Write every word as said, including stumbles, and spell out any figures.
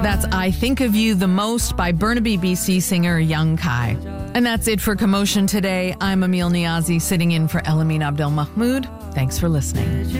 That's I Think of You the Most by Burnaby, B C singer Young Kai. And that's it for Commotion today. I'm Emil Niazi sitting in for Elamine Abdel Mahmoud. Thanks for listening.